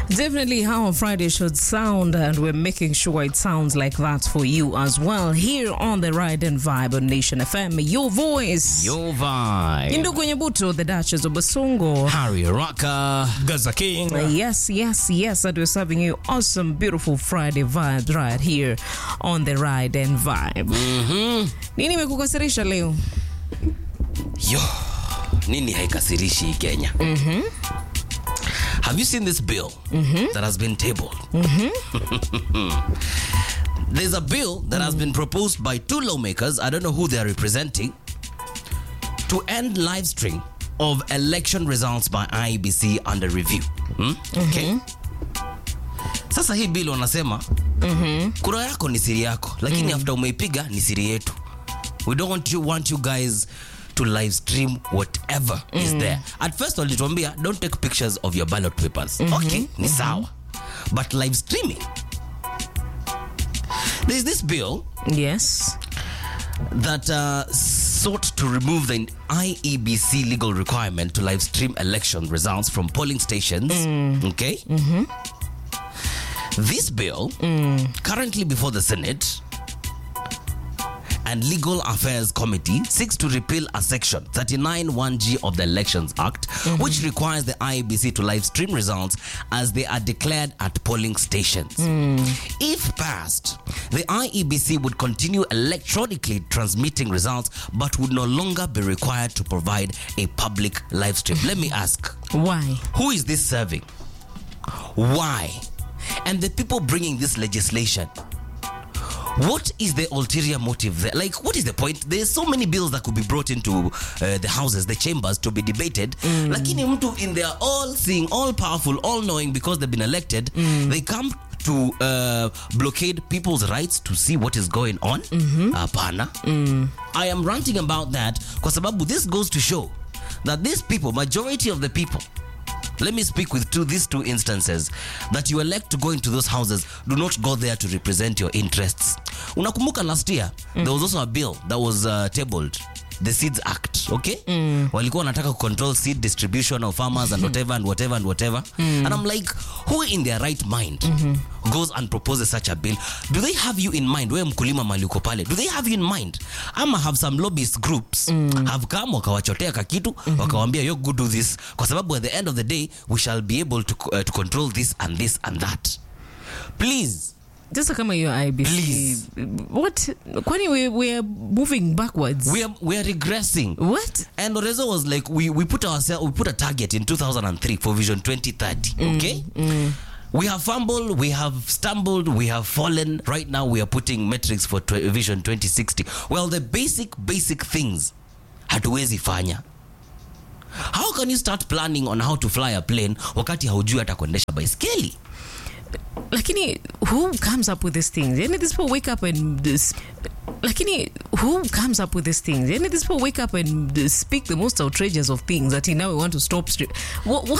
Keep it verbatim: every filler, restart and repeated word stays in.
Definitely how a Friday should sound, and we're making sure it sounds like that for you as well here on the Ride and Vibe on Nation F M. Your voice. Your vibe. Indu kwenye buto, the Duchess of Basongo. Harry Rocker. Gaza King. Uh, yes, yes, yes. And we're serving you awesome, beautiful Friday vibes right here on the Ride and Vibe. Mm-hmm. Nini mekukasirisha leo? Yo, nini haikasirishi Kenya? Mm-hmm. Have you seen this bill mm-hmm. that has been tabled? Mm-hmm. There's a bill that mm. has been proposed by two lawmakers, I don't know who they are representing, to end live stream of election results by I E B C under review. Hmm? Okay. Mm-hmm. Sasa hii bill wanasema mm-hmm. kura yako ni siri yako, lakini mm. after umeipiga ni siri yetu. We don't want you, want you guys to live stream whatever mm. is there. At first walituambia don't take pictures of your ballot papers. Mm-hmm. Okay, ni sawa. Mm-hmm. But live streaming. There's this bill yes that uh, sought to remove the I E B C legal requirement to live stream election results from polling stations. Mm. Okay? Mm-hmm. This bill mm. currently before the Senate and Legal Affairs Committee seeks to repeal a section thirty-nine one G of the Elections Act, mm-hmm. which requires the I E B C to live stream results as they are declared at polling stations. Mm. If passed, the I E B C would continue electronically transmitting results but would no longer be required to provide a public live stream. Let me ask, why? Who is this serving? Why? And the people bringing this legislation, what is the ulterior motive there? Like, what is the point? There's so many bills that could be brought into uh, the houses, the chambers, to be debated. Mm. Lakini mtu in there all seeing, all powerful, all knowing because they've been elected, mm. they come to uh, blockade people's rights to see what is going on. Hapana. Mm-hmm. mm. I am ranting about that kwa sababu this goes to show that these people, majority of the people, let me speak with two, these two instances that you elect to go into those houses, do not go there to represent your interests. Unakumbuka last year, mm. there was also a bill that was uh, tabled, the Seeds Act, okay? Mm. Walikuwa wanataka control seed distribution of farmers and whatever and whatever and whatever. Mm. And I'm like, who in their right mind mm-hmm. goes and proposes such a bill? Do they have you in mind? Where mkulima maliko pale? Do they have you in mind? Ama have some lobbyist groups mm. have come wakawachotea kakitu mm-hmm. wakawambia you go do this kwa sababu at the end of the day we shall be able to uh, to control this and this and that. Please. Just kama your I E B C. Please. What? Kwani we we are moving backwards. We are we are regressing. What? And Orezo was like, we we put ourselves we put a target in two thousand three for Vision twenty thirty. Mm, okay. Mm. We have fumbled, we have stumbled, we have fallen. Right now, we are putting metrics for tw- Vision twenty sixty. Well, the basic basic things hatuwezi fanya. How can you start planning on how to fly a plane wakati haujui hata kuendesha baiskeli? Lakini who comes up with these things? Yani these people wake up and this, Lakini who comes up with these things? Yani these people wake up and speak the most outrageous of things that now we want to stop. What, what